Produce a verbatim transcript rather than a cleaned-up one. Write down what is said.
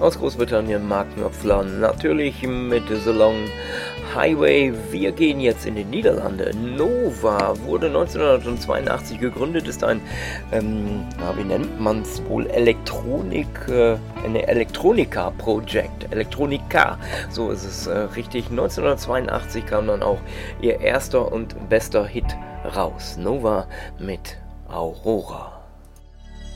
aus Großbritannien, Mark Knopfler, natürlich mit The Long Highway. Wir gehen jetzt in die Niederlande. Nova wurde neunzehnhundertzweiundachtzig gegründet, ist ein, ähm, na, wie nennt man es wohl, Elektronik, äh, eine Elektronika-Projekt, Elektronika, so ist es äh, richtig. neunzehnhundertzweiundachtzig kam dann auch ihr erster und bester Hit raus, Nova mit Aurora.